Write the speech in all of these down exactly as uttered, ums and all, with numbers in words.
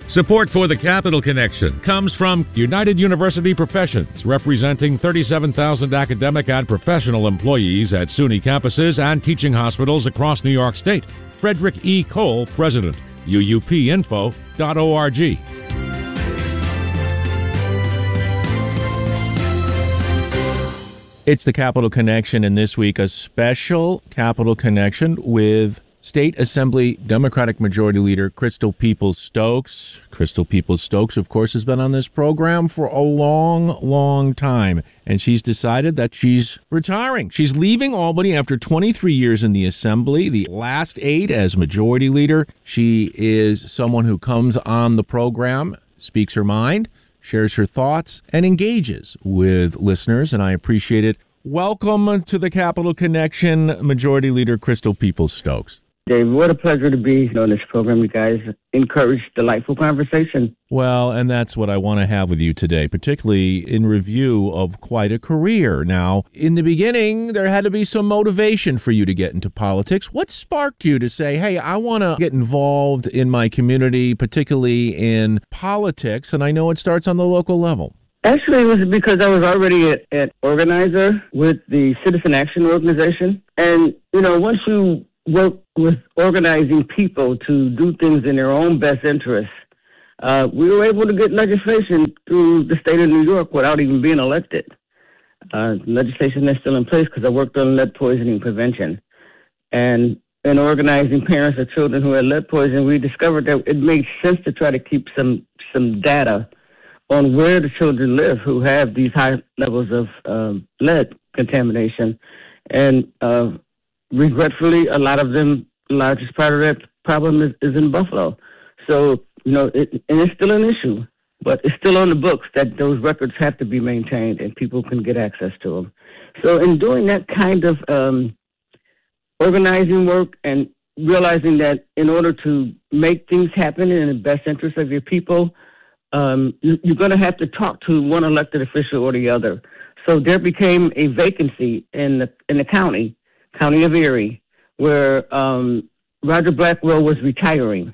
Support for the Capital Connection comes from United University Professions, representing thirty-seven thousand academic and professional employees at SUNY campuses and teaching hospitals across New York State. Frederick E. Cole, President, U U P info dot org. It's the Capital Connection, and this week a special Capital Connection with State Assembly Democratic Majority Leader Crystal Peoples-Stokes. Crystal Peoples-Stokes, of course, has been on this program for a long, long time, and she's decided that she's retiring. She's leaving Albany after twenty-three years in the Assembly, the last eight as Majority Leader. She is someone who comes on the program, speaks her mind, shares her thoughts, and engages with listeners, and I appreciate it. Welcome to the Capital Connection, Majority Leader Crystal Peoples-Stokes. Dave, what a pleasure to be on this program. You guys encourage delightful conversation. Well, and that's what I want to have with you today, particularly in review of quite a career. Now, in the beginning, there had to be some motivation for you to get into politics. What sparked you to say, hey, I want to get involved in my community, particularly in politics, and I know it starts on the local level? Actually, it was because I was already an, an organizer with the Citizen Action Organization. And, you know, once you work with organizing people to do things in their own best interests, uh, we were able to get legislation through the state of New York without even being elected. Uh, legislation that's still in place because I worked on lead poisoning prevention. And in organizing parents of children who had lead poisoning, we discovered that it made sense to try to keep some, some data on where the children live who have these high levels of um, lead contamination. And uh, regretfully, a lot of them, the largest part of that problem is, is in Buffalo. So, you know, it, and it's still an issue, but it's still on the books that those records have to be maintained and people can get access to them. So in doing that kind of um, organizing work and realizing that in order to make things happen in the best interest of your people, um, you, you're going to have to talk to one elected official or the other. So there became a vacancy in the in the county, County of Erie, where um, Roger Blackwell was retiring.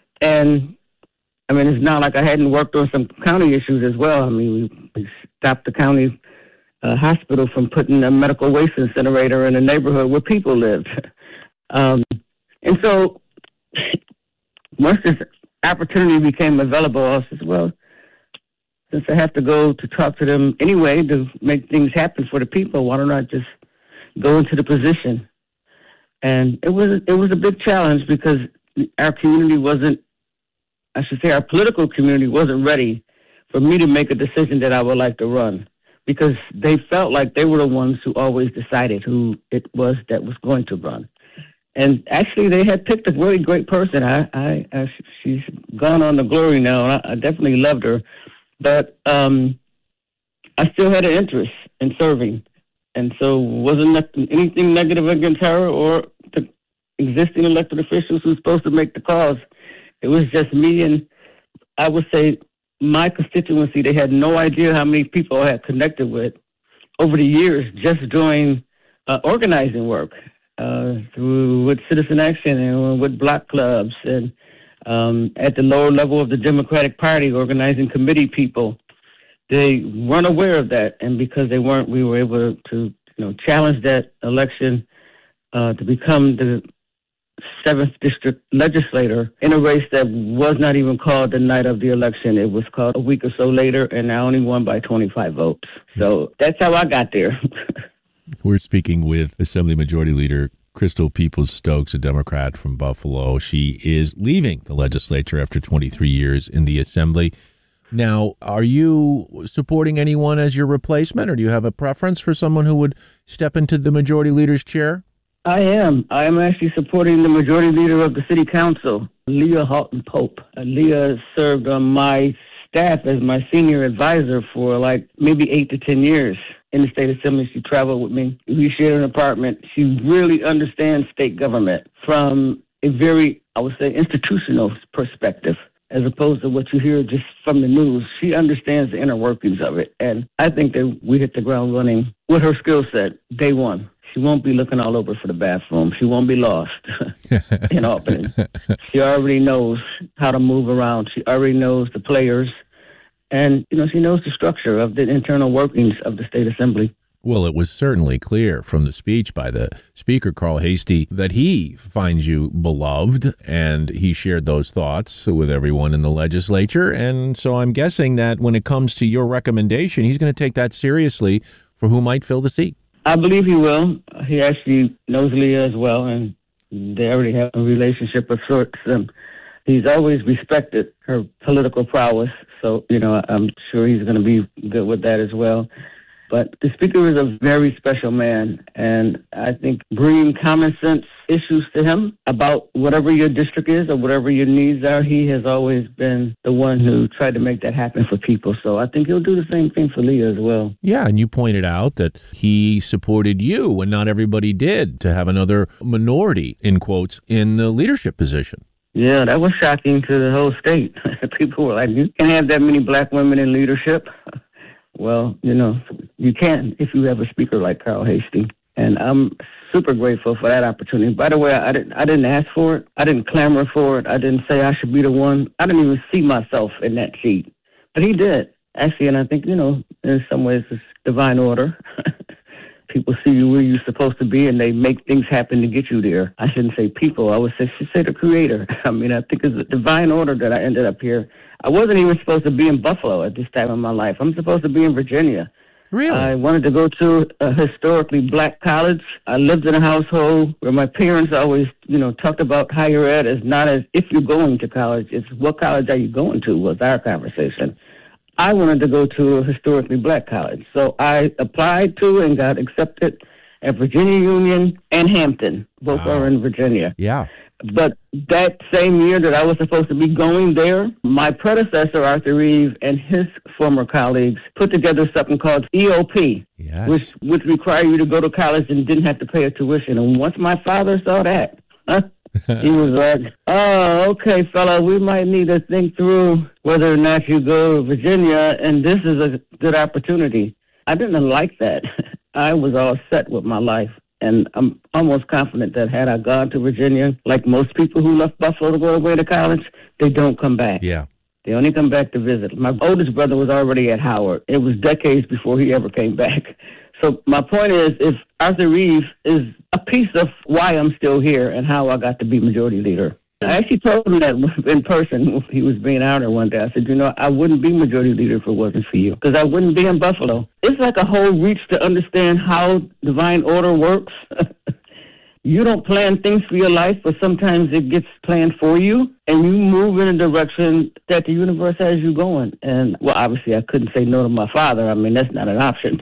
And, I mean, it's not like I hadn't worked on some county issues as well. I mean, we, we stopped the county uh, hospital from putting a medical waste incinerator in a neighborhood where people lived. Um, and so once this opportunity became available, I said, well, since I have to go to talk to them anyway to make things happen for the people, why don't I just go into the position? And it was it was a big challenge because our community wasn't, I should say our political community wasn't ready for me to make a decision that I would like to run, because they felt like they were the ones who always decided who it was that was going to run. And actually, they had picked a really great person. I, I, I she's gone on to glory now, and I, I definitely loved her. But um, I still had an interest in serving. And so wasn't anything negative against her or the existing elected officials who were supposed to make the calls. It was just me and, I would say, my constituency. They had no idea how many people I had connected with over the years just doing uh, organizing work uh, through with Citizen Action and with block clubs and um, at the lower level of the Democratic Party, organizing committee people. They weren't aware of that, and because they weren't, we were able to, you know, challenge that election uh, to become the seventh district legislator in a race that was not even called the night of the election. It was called a week or so later, and I only won by twenty-five votes. So that's how I got there. We're speaking with Assembly Majority Leader Crystal Peoples-Stokes, a Democrat from Buffalo. She is leaving the legislature after twenty-three years in the Assembly. Now, are you supporting anyone as your replacement, or do you have a preference for someone who would step into the Majority Leader's chair? I am. I am actually supporting the Majority Leader of the City Council, Leah Halton Pope. Uh, Leah served on my staff as my senior advisor for like maybe eight to ten years in the State Assembly. She traveled with me. We shared an apartment. She really understands state government from a very, I would say, institutional perspective, as opposed to what you hear just from the news. She understands the inner workings of it. And I think that we hit the ground running with her skill set day one. she won't be looking all over for the bathroom. She won't be lost in Albany. She already knows how to move around. She already knows the players. And, you know, she knows the structure of the internal workings of the state assembly. Well, it was certainly clear from the speech by the Speaker, Carl Heastie, that he finds you beloved, and he shared those thoughts with everyone in the legislature. And so I'm guessing that when it comes to your recommendation, he's going to take that seriously for who might fill the seat. I believe he will. He actually knows Leah as well, and they already have a relationship of sorts. And he's always respected her political prowess, so, you know, I'm sure he's going to be good with that as well. But the Speaker is a very special man, and I think bringing common sense issues to him about whatever your district is or whatever your needs are, he has always been the one who tried to make that happen for people. So I think he'll do the same thing for Leah as well. Yeah, and you pointed out that he supported you when not everybody did, to have another minority, in quotes, in the leadership position. Yeah, that was shocking to the whole state. People were like, you can't have that many black women in leadership. Well, you know, you can if you have a speaker like Carl Heastie. And I'm super grateful for that opportunity. By the way, I didn't I didn't ask for it. I didn't clamor for it. I didn't say I should be the one. I didn't even see myself in that seat. But he did, actually. And I think, you know, in some ways it's divine order. People see you where you're supposed to be, and they make things happen to get you there. I shouldn't say people. I would say, should say the Creator. I mean, I think it's a divine order that I ended up here. I wasn't even supposed to be in Buffalo at this time of my life. I'm supposed to be in Virginia. Really? I wanted to go to a historically black college. I lived in a household where my parents always, you know, talked about higher ed as not as if you're going to college. It's what college are you going to was our conversation. I wanted to go to a historically black college. So I applied to and got accepted at Virginia Union and Hampton. Both Wow. are in Virginia. Yeah. But that same year that I was supposed to be going there, my predecessor, Arthur Reeve, and his former colleagues put together something called E O P, Yes. which would require you to go to college and didn't have to pay a tuition. And once my father saw that, huh, he was like, oh, okay, fella, we might need to think through whether or not you go to Virginia, and this is a good opportunity. I didn't like that. I was all set with my life. And I'm almost confident that had I gone to Virginia, like most people who left Buffalo to go away to college, they don't come back. Yeah. They only come back to visit. My oldest brother was already at Howard. It was decades before he ever came back. So my point is, if Arthur Reeve is a piece of why I'm still here and how I got to be majority leader. I actually told him that in person. He was being honored one day. I said, you know, I wouldn't be majority leader if it wasn't for you, because I wouldn't be in Buffalo. It's like a whole reach to understand how divine order works. You don't plan things for your life, but sometimes it gets planned for you, and you move in a direction that the universe has you going. And, well, obviously, I couldn't say no to my father. I mean, that's not an option.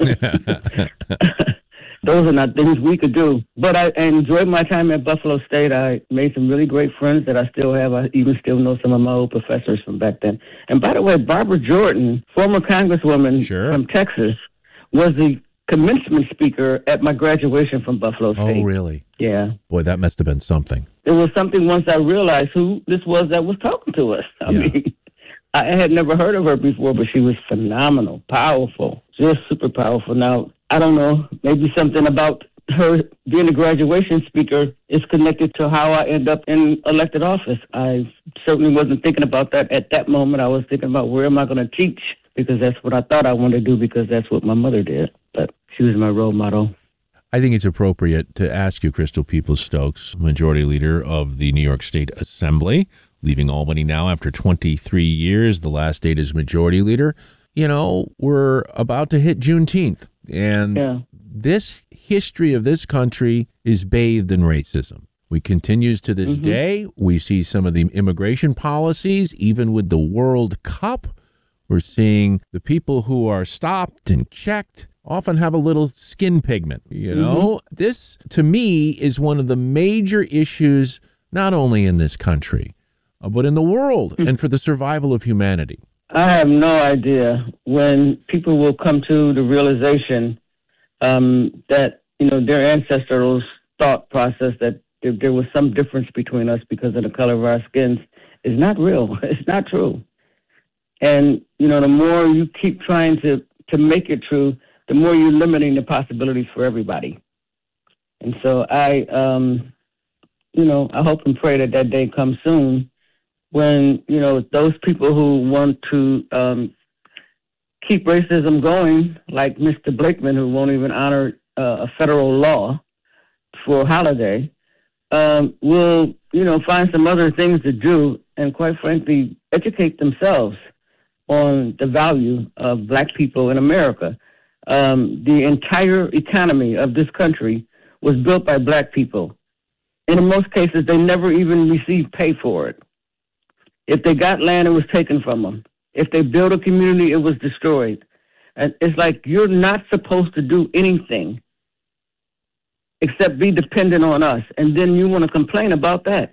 Those are not things we could do. But I enjoyed my time at Buffalo State. I made some really great friends that I still have. I even still know some of my old professors from back then. And by the way, Barbara Jordan, former congresswoman Sure. from Texas, was the commencement speaker at my graduation from Buffalo State. Oh, really? Yeah. Boy, that must have been something. It was something once I realized who this was that was talking to us. I Yeah. mean, I had never heard of her before, but she was phenomenal, powerful, just super powerful. Now, I don't know, maybe something about her being a graduation speaker is connected to how I end up in elected office. I certainly wasn't thinking about that at that moment. I was thinking about where am I going to teach, because that's what I thought I wanted to do, because that's what my mother did. But she was my role model. I think it's appropriate to ask you, Crystal Peoples-Stokes, Majority Leader of the New York State Assembly, leaving Albany now after twenty-three years, the last date as Majority Leader. You know, we're about to hit Juneteenth, and Yeah. this history of this country is bathed in racism. We continues to this Mhm. day. We see some of the immigration policies, even with the World Cup. We're seeing the people who are stopped and checked often have a little skin pigment. You know, this to me is one of the major issues, not only in this country, uh, but in the world and for the survival of humanity. I have no idea when people will come to the realization um, that, you know, their ancestors' thought process that there, there was some difference between us because of the color of our skins is not real. It's not true. And, you know, the more you keep trying to, to make it true, the more you're limiting the possibilities for everybody. And so I, um, you know, I hope and pray that that day comes soon when, you know, those people who want to um, keep racism going, like Mister Blakeman, who won't even honor uh, a federal law for a holiday, um, will, you know, find some other things to do and, quite frankly, educate themselves on the value of black people in America. Um, the entire economy of this country was built by black people. And in most cases, they never even received pay for it. If they got land, it was taken from them. If they built a community, it was destroyed. And it's like you're not supposed to do anything except be dependent on us. And then you want to complain about that.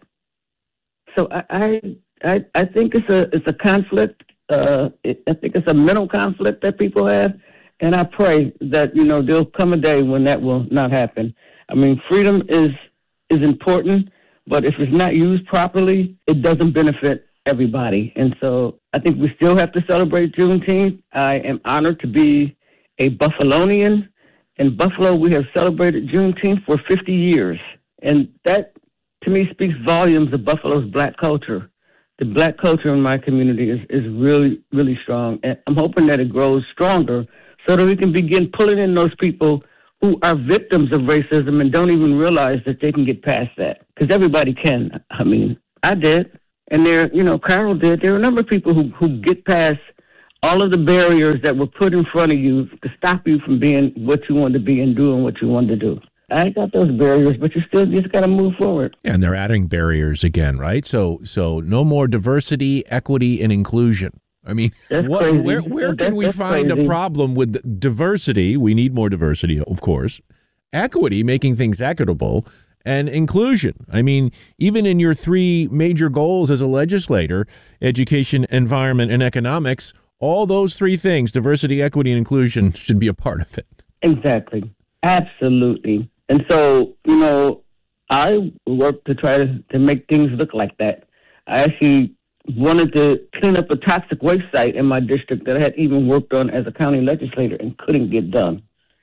So I I, I think it's a it's a conflict. Uh, it, I think it's a mental conflict that people have. And I pray that, you know, there'll come a day when that will not happen. I mean, freedom is is important, but if it's not used properly, it doesn't benefit everybody. And so I think we still have to celebrate Juneteenth. I am honored to be a Buffalonian. In Buffalo, we have celebrated Juneteenth for fifty years. And that, to me, speaks volumes of Buffalo's black culture. The black culture in my community is, is really, really strong. And I'm hoping that it grows stronger so that we can begin pulling in those people who are victims of racism and don't even realize that they can get past that. Because everybody can. I mean, I did. And there, you know, Carol did. There are a number of people who, who get past all of the barriers that were put in front of you to stop you from being what you wanted to be and doing what you wanted to do. I got those barriers, but you still just got to move forward. Yeah, and they're adding barriers again, right? So, so no more diversity, equity, and inclusion. I mean, what, where where can we find a problem with diversity? We need more diversity, of course. Equity, making things equitable, and inclusion. I mean, even in your three major goals as a legislator, education, environment, and economics, all those three things, diversity, equity, and inclusion, should be a part of it. Exactly. Absolutely. And so, you know, I work to try to, to make things look like that. I actually wanted to clean up a toxic waste site in my district that I had even worked on as a county legislator and couldn't get done.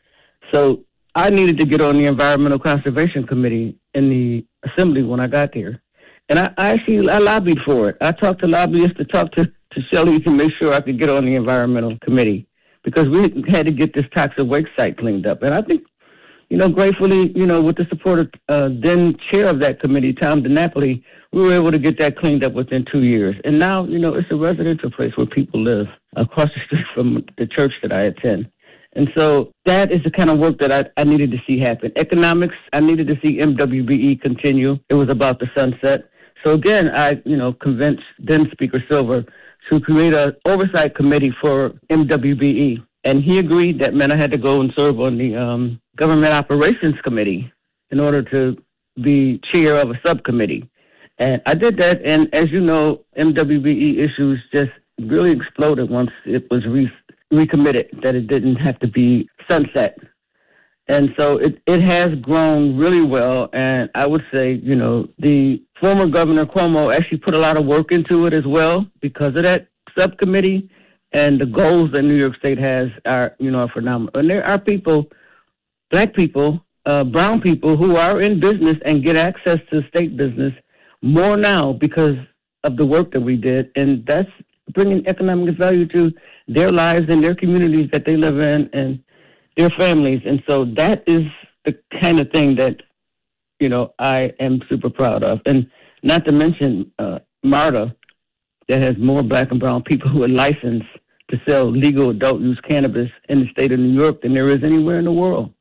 So I needed to get on the Environmental Conservation Committee in the Assembly when I got there. And I, I actually I lobbied for it. I talked to lobbyists to talk to, to Shelley to make sure I could get on the Environmental Committee because we had to get this toxic waste site cleaned up. And I think, you know, gratefully, you know, with the support of uh, then chair of that committee, Tom DiNapoli, we were able to get that cleaned up within two years. And now, you know, it's a residential place where people live across the street from the church that I attend. And so that is the kind of work that I, I needed to see happen. Economics, I needed to see M W B E continue. It was about the sunset. So again, I, you know, convinced then Speaker Silver to create an oversight committee for M W B E. And he agreed that meant I had to go and serve on the um, Government Operations Committee in order to be chair of a subcommittee. And I did that, and as you know, M W B E issues just really exploded once it was re- recommitted, that it didn't have to be sunset. And so it, it has grown really well, and I would say, you know, the former Governor Cuomo actually put a lot of work into it as well because of that subcommittee, and the goals that New York State has are, you know, are phenomenal. And there are people, black people, uh, brown people who are in business and get access to state business more now because of the work that we did, and that's bringing economic value to their lives and their communities that they live in and their families. And so that is the kind of thing that, you know, I am super proud of. And not to mention uh, MARTA, that has more black and brown people who are licensed to sell legal adult use cannabis in the state of New York than there is anywhere in the world.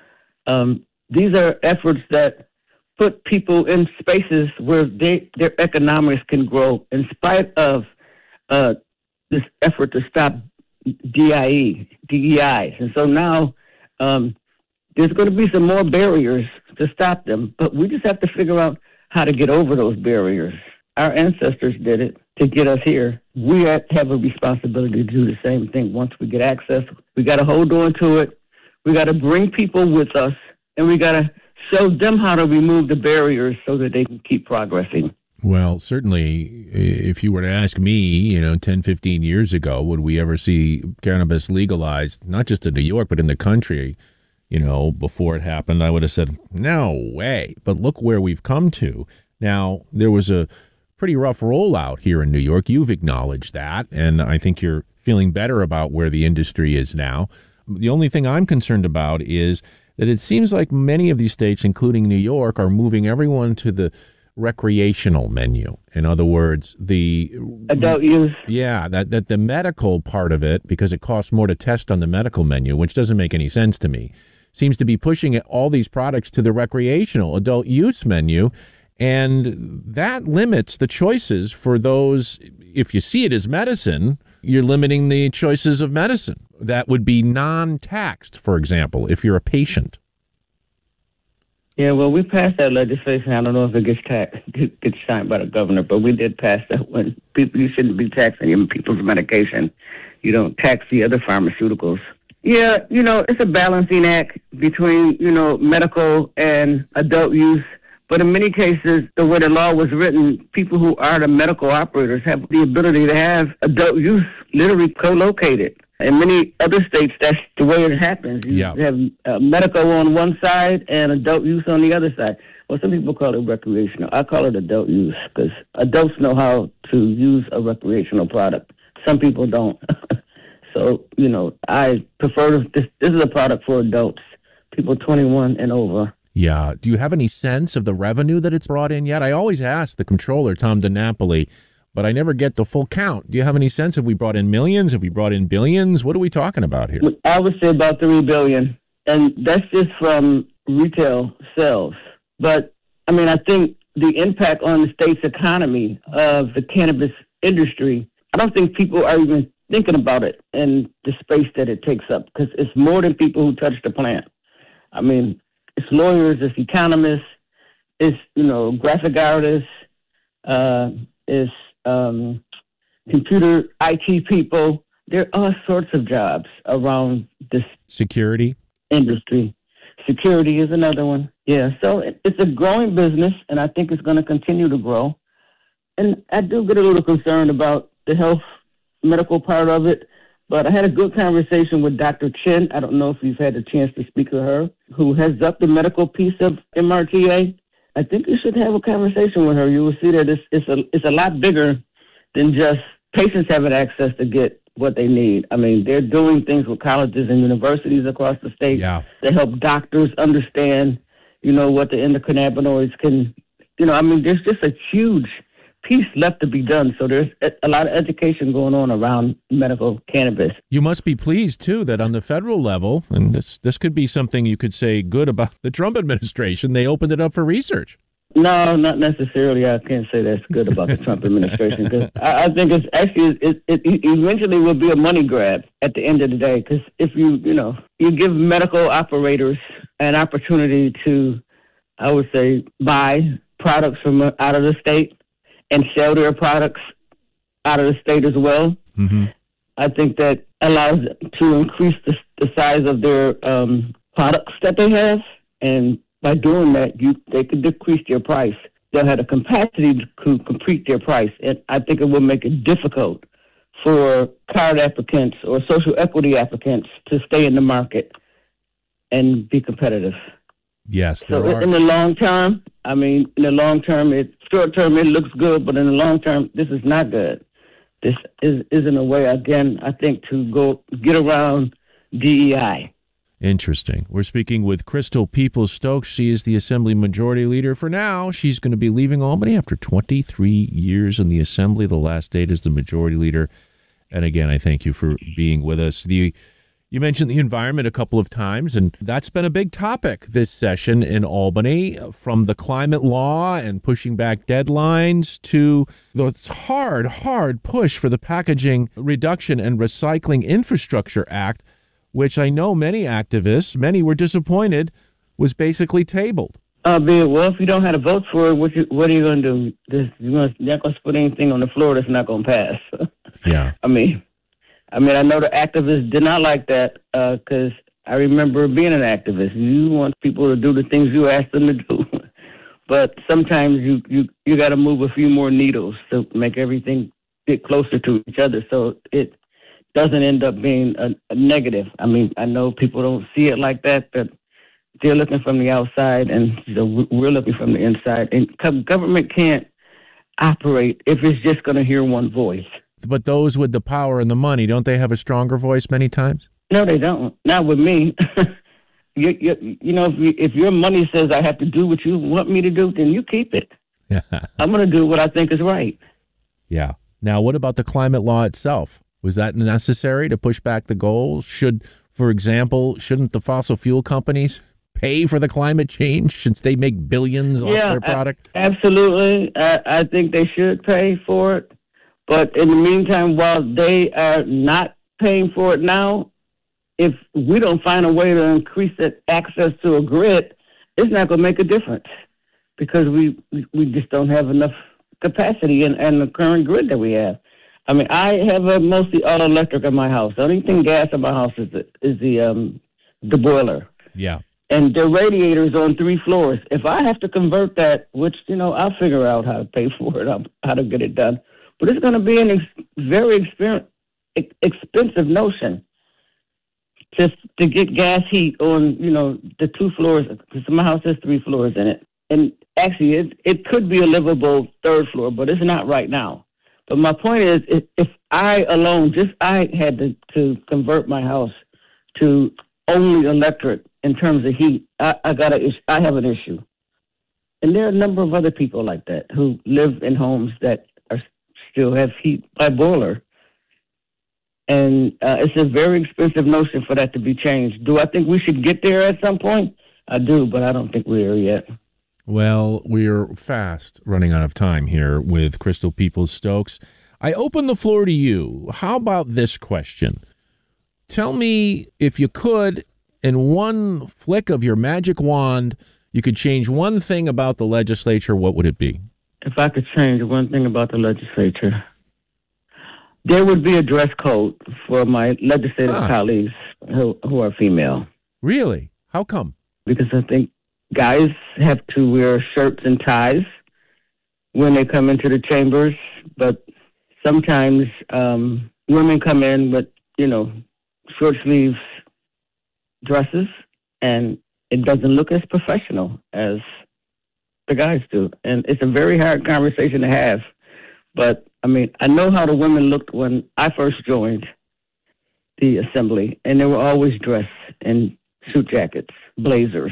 Um, these are efforts that put people in spaces where they, their economics can grow in spite of uh, this effort to stop D I E, D E Is. And so now um, there's going to be some more barriers to stop them, but we just have to figure out how to get over those barriers. Our ancestors did it to get us here. We have a responsibility to do the same thing. Once we get access, we got to hold on to it. We got to bring people with us, and we got to show them how to remove the barriers so that they can keep progressing. Well, certainly, if you were to ask me, you know, ten, fifteen years ago, would we ever see cannabis legalized, not just in New York, but in the country? you know, before it happened, I would have said, no way. But look where we've come to. Now, there was a pretty rough rollout here in New York. You've acknowledged that, and I think you're feeling better about where the industry is now. The only thing I'm concerned about is that it seems like many of these states, including New York, are moving everyone to the recreational menu. In other words, the adult use. Yeah, that, that the medical part of it, because it costs more to test on the medical menu, which doesn't make any sense to me, seems to be pushing all these products to the recreational adult use menu. And that limits the choices for those. If you see it as medicine, you're limiting the choices of medicine. That would be non-taxed, for example, if you're a patient. Yeah, well, we passed that legislation. I don't know if it gets taxed, gets signed by the governor, but we did pass that when people, you shouldn't be taxing even people's medication. You don't tax the other pharmaceuticals. Yeah, you know, it's a balancing act between, you know, medical and adult use. But in many cases, the way the law was written, people who are the medical operators have the ability to have adult use literally co-located. In many other states, that's the way it happens. You yeah. have uh, medical on one side and adult use on the other side. Well, some people call it recreational. I call it adult use because adults know how to use a recreational product. Some people don't. So, you know, I prefer this. This is a product for adults, people twenty-one and over. Yeah. Do you have any sense of the revenue that it's brought in yet? I always ask the controller, Tom DiNapoli, but I never get the full count. Do you have any sense? Have we brought in millions? Have we brought in billions? What are we talking about here? I would say about three billion dollars, and that's just from retail sales. But, I mean, I think the impact on the state's economy of the cannabis industry, I don't think people are even thinking about it in the space that it takes up, because it's more than people who touch the plant. I mean, it's lawyers, it's economists, it's, you know, graphic artists, uh, it's um, computer I T people. There are all sorts of jobs around this security industry. Security is another one. Yeah, so it, it's a growing business, and I think it's going to continue to grow. And I do get a little concerned about the health medical part of it. But I had a good conversation with Doctor Chen. I don't know if you've had a chance to speak to her, who heads up the medical piece of M R T A. I think you should have a conversation with her. You will see that it's, it's, a, it's a lot bigger than just patients having access to get what they need. I mean, they're doing things with colleges and universities across the state yeah. to help doctors understand, you know, what the endocannabinoids can, you know, I mean, there's just a huge piece left to be done. So there's a lot of education going on around medical cannabis. You must be pleased, too, that on the federal level, and this this could be something you could say good about the Trump administration, they opened it up for research. No, not necessarily. I can't say that's good about the Trump administration, because I, I think it's actually, it, it, it eventually will be a money grab at the end of the day, because if you, you know, you give medical operators an opportunity to, I would say, buy products from out of the state, and sell their products out of the state as well. Mm-hmm. I think that allows to increase the, the size of their um, products that they have. And by doing that, you they could decrease their price. They'll have the capacity to complete their price. And I think it will make it difficult for card applicants or social equity applicants to stay in the market and be competitive. Yes. So there are. In the long term, I mean, in the long term, it short term it looks good, but in the long term, this is not good. This is isn't a way, again, I think, to go get around D E I. Interesting. We're speaking with Crystal Peoples-Stokes. She is the Assembly Majority Leader for now. She's going to be leaving Albany after twenty-three years in the Assembly. The last date as the Majority Leader. And again, I thank you for being with us. The You mentioned the environment a couple of times, and that's been a big topic this session in Albany, from the climate law and pushing back deadlines to the hard, hard push for the Packaging Reduction and Recycling Infrastructure Act, which I know many activists, many were disappointed, was basically tabled. Uh, be well, if you don't have a vote for it, what, you, what are you going to do? This, you're, gonna, you're not going to put anything on the floor that's not going to pass. Yeah. I mean... I mean, I know the activists did not like that because uh, I remember being an activist. You want people to do the things you ask them to do. But sometimes you, you, you got to move a few more needles to make everything get closer to each other so it doesn't end up being a, a negative. I mean, I know people don't see it like that, but they're looking from the outside, and you know, we're looking from the inside. And government can't operate if it's just going to hear one voice. But those with the power and the money, don't they have a stronger voice many times? No, they don't. Not with me. you, you, you know, if, you, if your money says I have to do what you want me to do, then you keep it. I'm going to do what I think is right. Yeah. Now, what about the climate law itself? Was that necessary to push back the goals? Should, for example, shouldn't the fossil fuel companies pay for the climate change since they make billions off yeah, their product? A- absolutely. I, I think they should pay for it. But in the meantime, while they are not paying for it now, if we don't find a way to increase that access to a grid, it's not going to make a difference because we we just don't have enough capacity in, in the current grid that we have. I mean, I have a mostly all electric in my house. The only thing gas in my house is the, is the um the boiler. Yeah. And the radiator's on three floors. If I have to convert that, which, you know, I'll figure out how to pay for it, I'll, how to get it done. But it's going to be a ex- very exper- ex- expensive notion just to get gas heat on, you know, the two floors, because my house has three floors in it. And actually, it, it could be a livable third floor, but it's not right now. But my point is, if, if I alone, just I had to, to convert my house to only electric in terms of heat, I, I got a, I have an issue. And there are a number of other people like that who live in homes that are still have heat by boiler. And uh, it's a very expensive notion for that to be changed. Do I think we should get there at some point? I do, but I don't think we are yet. Well, we're fast running out of time here with Crystal Peoples-Stokes. I open the floor to you. How about this question? Tell me, if you could, in one flick of your magic wand, you could change one thing about the legislature, what would it be? If I could change one thing about the legislature, there would be a dress code for my legislative huh. colleagues who, who are female. Really? How come? Because I think guys have to wear shirts and ties when they come into the chambers, but sometimes um, women come in with, you know, short sleeves dresses, and it doesn't look as professional as the guys do. And it's a very hard conversation to have. But, I mean, I know how the women looked when I first joined the assembly, and they were always dressed in suit jackets, blazers.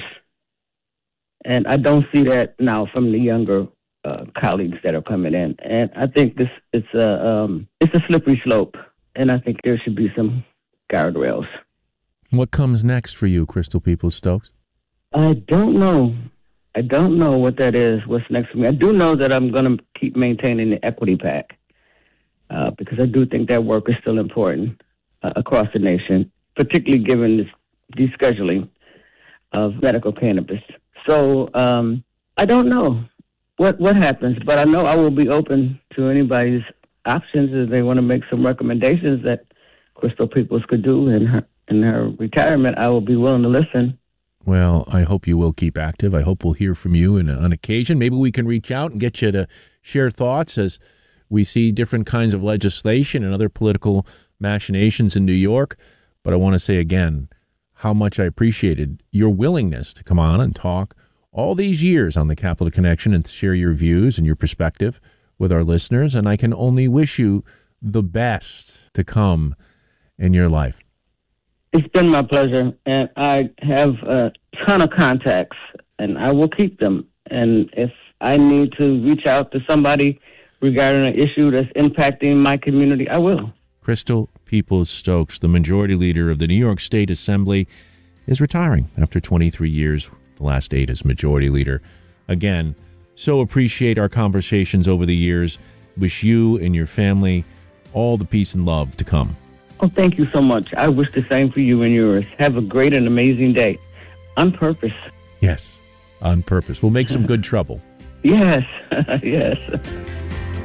And I don't see that now from the younger uh, colleagues that are coming in. And I think this it's a um, it's a slippery slope, and I think there should be some guardrails. What comes next for you, Crystal Peoples-Stokes? I don't know. I don't know what that is, what's next for me. I do know that I'm going to keep maintaining the equity pack uh, because I do think that work is still important uh, across the nation, particularly given this descheduling of medical cannabis. So um, I don't know what what happens, but I know I will be open to anybody's options if they want to make some recommendations that Crystal Peoples could do in her, in her retirement. I will be willing to listen. Well, I hope you will keep active. I hope we'll hear from you in, on occasion. Maybe we can reach out and get you to share thoughts as we see different kinds of legislation and other political machinations in New York. But I want to say again how much I appreciated your willingness to come on and talk all these years on the Capital Connection and share your views and your perspective with our listeners. And I can only wish you the best to come in your life. It's been my pleasure, and I have a ton of contacts, and I will keep them. And if I need to reach out to somebody regarding an issue that's impacting my community, I will. Crystal Peoples-Stokes, the majority leader of the New York State Assembly, is retiring after twenty-three years, the last eight as majority leader. Again, so appreciate our conversations over the years. Wish you and your family all the peace and love to come. Oh, thank you so much. I wish the same for you and yours. Have a great and amazing day. On purpose. Yes, on purpose. We'll make some good trouble. Yes, yes.